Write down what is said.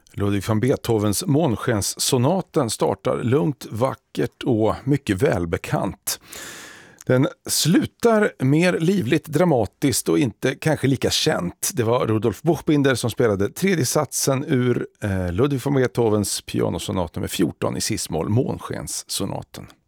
Ludwig van Beethovens Månskenssonaten startar lugnt, vackert och mycket välbekant. Den slutar mer livligt, dramatiskt och inte kanske lika känt. Det var Rudolf Buchbinder som spelade tredje satsen ur Ludwig van Beethovens pianosonat nummer 14 i cis-moll, Månskenssonaten.